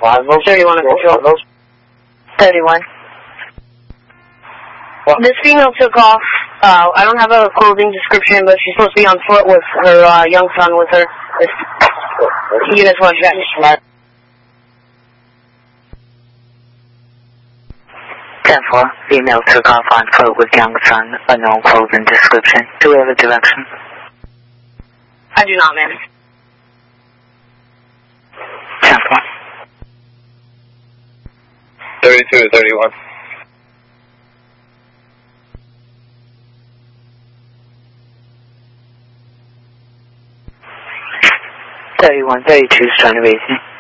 31 on control. 31. What? This female took off. I don't have a clothing description, but she's supposed to be on foot with her young son with her. Units 1 check. 10-4, female took off on foot with young son, unknown clothing description. Do we have a direction? I do not, ma'am. 10-4. 32, 31. Thirty-one, 32 is trying to raise you.